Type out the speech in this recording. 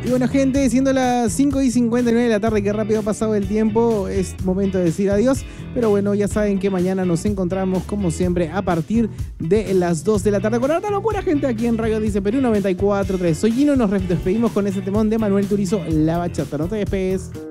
bueno, gente, siendo las 5:59 de la tarde, que rápido ha pasado el tiempo, es momento de decir adiós. Pero bueno, ya saben que mañana nos encontramos, como siempre, a partir de las 2 de la tarde. Con harta locura, gente, aquí en Radio Dice Perú 94.3. Soy Gino, nos despedimos con ese temón de Manuel Turizo, La Bachata. No te despegues.